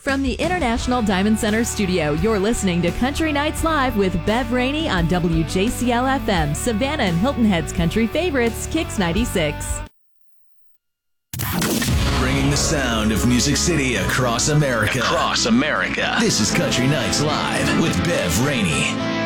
From the International Diamond Center studio, you're listening to Country Nights Live with Bev Rainey on WJCL-FM, Savannah and Hilton Head's country favorites, Kix 96. Bringing the sound of Music City across America. This is Country Nights Live with Bev Rainey.